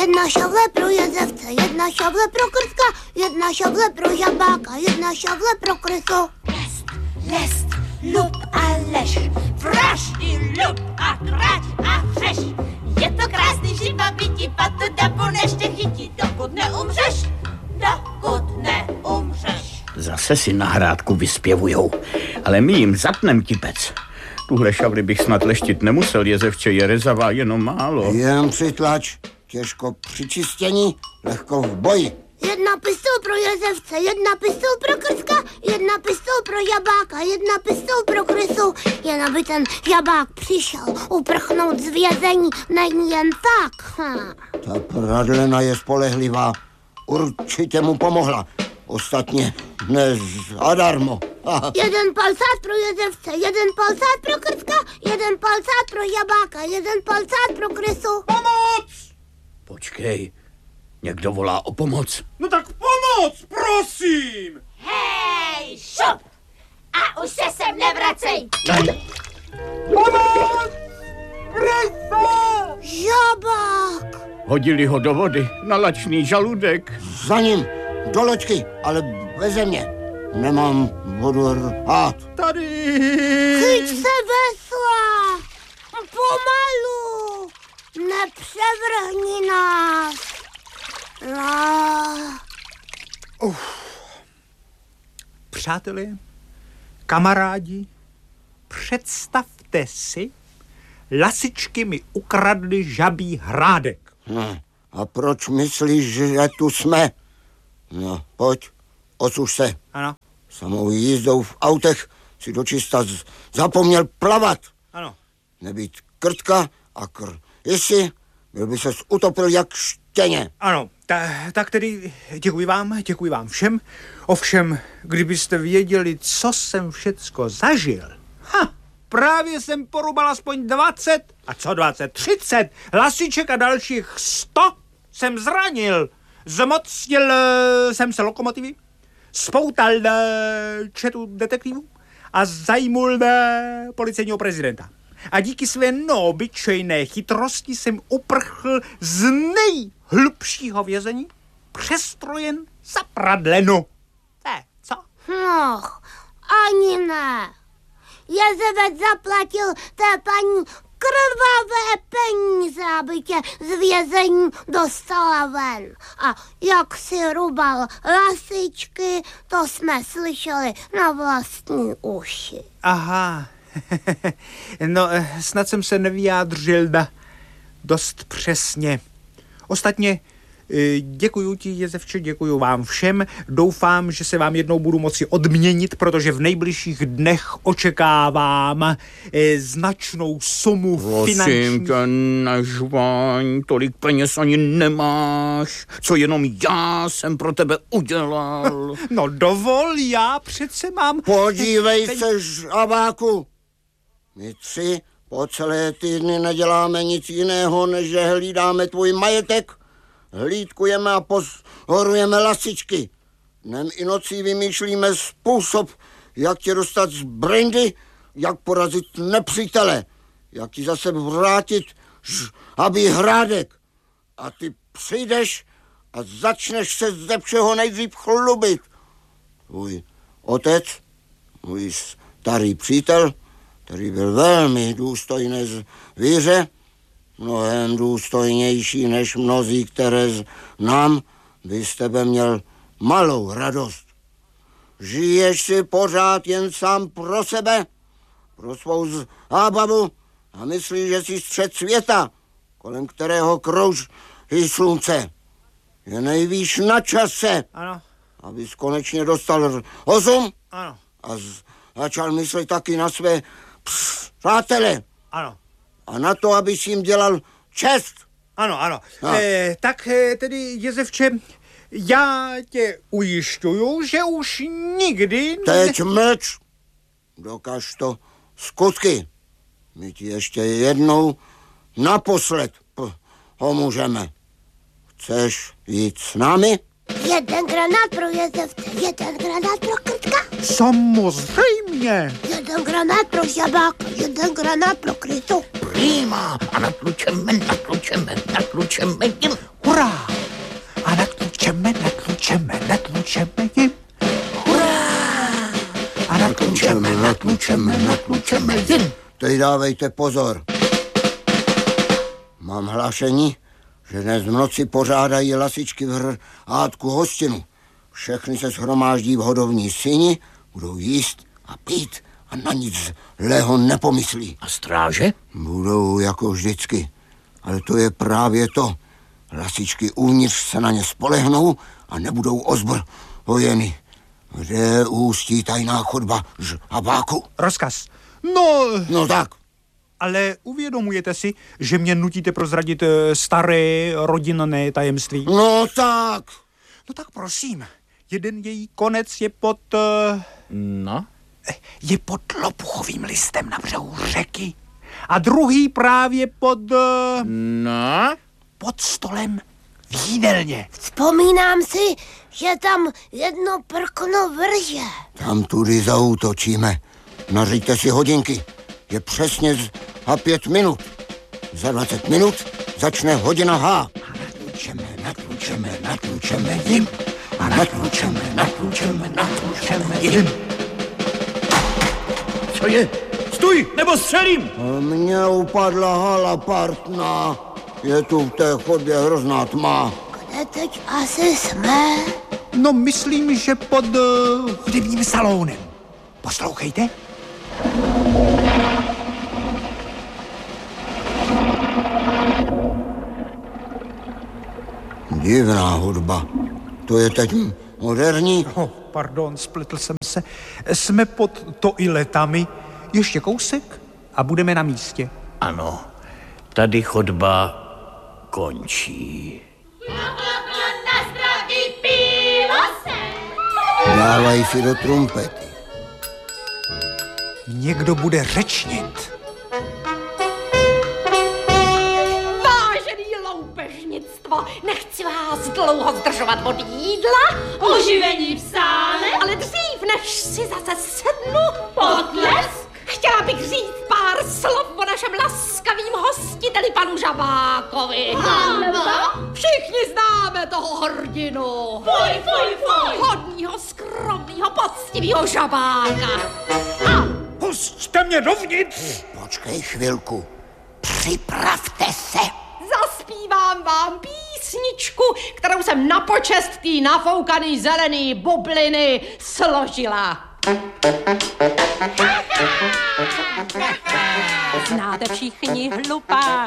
Jedna šavle pro jezevce, jedna šavle pro krtka, jedna šavle pro žabáka, jedna šavle pro krysu. Lest, lup a lež, vraž i lup a kráč a řeš. Je to krásný živa bytí, patu dabu neště chytí, dokud neumřeš, dokud neumřeš. Zase si na hrádku vyspěvujou, ale my jim zatnem kipec. Tuhle šavli bych snad leštit nemusel, jezevče je rezavá jenom málo. Jen přitlač, těžko při čištění, lehko v boji. Jedna pistol pro jezevce, jedna pistol pro krtka, jedna pistol pro žabáka, jedna pistol pro krysu. Jen aby ten žabák přišel uprchnout z vězení, není jen tak. Ta pradlena je spolehlivá, určitě mu pomohla. Ostatně ne zadarmo. Jeden palcát pro jezevce, jeden palcát pro krtka, jeden palcát pro žabáka, jeden palcát pro krysu. Pomoc! Počkej, někdo volá o pomoc. No tak pomoc, prosím! Hej, šup! A už se sem nevracej! Pomoc! Krysa! Žabák! Hodili ho do vody, na lačný žaludek. Za ním, do loďky, ale beze mě. Nemám vodu rát. Tady! Chyť se vesla! Pomalu! Nepřevrhni nás! Přátelé, kamarádi, představte si, lasičky mi ukradly žabí hrádek. No, a proč myslíš, že tu jsme? No, pojď, osuš se. Ano. Samou jízdou v autech si dočista zapomněl plavat. Ano. Nebýt krtka a jestli byl by ses utopil jak štěně. Ano, tak tedy děkuji vám všem. Ovšem, kdybyste věděli, co jsem všecko zažil. Právě jsem porubal aspoň 20, a co 20, 30 lasiček a dalších 100 jsem zranil. Zmocnil jsem se lokomotivy, spoutal četu detektivů a zajmul policejního prezidenta. A díky své neobyčejné chytrosti jsem uprchl z nejhlubšího vězení, přestrojen za pradlenu. Co? No, ani ne. Jezevec zaplatil té paní krvavé peníze, aby tě z vězení dostala ven. A jak si rubal lasičky, to jsme slyšeli na vlastní uši. Aha, no snad jsem se nevyjádřil dost přesně. Ostatně děkuju ti, Jezevče, děkuju vám všem. Doufám, že se vám jednou budu moci odměnit, protože v nejbližších dnech očekávám značnou sumu finanční. Prosím tě, nežvaň, tolik peněz ani nemáš, co jenom já jsem pro tebe udělal. No dovol, já přece mám... Podívej se, žabáku. My tři po celé týdny neděláme nic jiného, než že hlídáme tvůj majetek, hlídkujeme a pozorujeme lasičky. Dnem i nocí vymýšlíme způsob, jak tě dostat z brindy, jak porazit nepřítele, jak ti zase vrátit žabí hrádek. A ty přijdeš a začneš se ze všeho nejdřív chlubit. Tvůj otec, můj starý přítel, který byl velmi důstojný zvíře, mnohem důstojnější než mnozí, které znám, by z tebe měl malou radost. Žiješ si pořád jen sám pro sebe, pro svou zábavu a myslíš, že jsi střed světa, kolem kterého krouží slunce. Je nejvíc na čase, ano, abys konečně dostal rozum, ano, a začal myslet taky na své přátele. Ano. A na to, abys jim dělal čest. Ano. Tak tedy, Jezevče, já tě ujišťuju, že už nikdy... Teď mlč. Dokaž to skutky. My ti ještě jednou naposled pomůžeme. Chceš jít s námi? Jeden granát pro Jezevce, jeden granát pro krtka. Samozřejmě. Jeden granát pro žabáka, jeden granát pro krysu. Prima, a natlučeme jim. Hurá! natlučeme jim. Teď dávejte pozor. Mám hlášení, že dnes v noci pořádají Lasičky v Hrádku hostinu. Všechny se shromáždí v hodovní syni, budou jíst a pít a na nic zlého nepomyslí. A stráže? Budou jako vždycky, ale to je právě to. Lasičky uvnitř se na ně spolehnou a nebudou ozbrojeny. Kde ústí tajná chodba žabáku? Rozkaz. No tak. Ale uvědomujete si, že mě nutíte prozradit staré rodinné tajemství? No tak. No tak prosím, jeden její konec je pod... No? Je pod lopuchovým listem na břehu řeky. A druhý právě pod... No? Pod stolem v jídelně. Vzpomínám si, že tam jedno prkno vrže. Tam tudy zaútočíme. Nařiďte si hodinky. Je přesně za 5 minut. Za 20 minut začne hodina H. Natlučeme jim. A natlučeme jim. Co je? Stůj, nebo střelím! Mně upadla hala partná. Je tu v té chodbě hrozná tma. Kde teď asi jsme? No myslím, že pod hudebním salónem. Poslouchejte. Divná hudba. To je teď moderní. Pardon, spletl jsem se. Jsme pod toiletami. Ještě kousek a budeme na místě. Ano, tady chodba končí. Na zdraví pivo se. Dávají si do trumpety. Někdo bude řečnit. Vážený loupežnictvo, nechci vás dlouho zdržovat od jídla, oživení v sále, ale dřív, než si zase sednu, potlesk, chtěla bych říct pár slov o našem laskavým hostiteli panu Žabákovi. Všichni známe toho hrdinu. Fuj. Hodnýho, skromnýho, poctivýho Žabáka. A Pusťte mě dovnitř! Počkej chvilku. Připravte se. zaspívám vám písničku, kterou jsem na počest tý nafoukaný zelený bubliny složila. Znáte všichni hlupá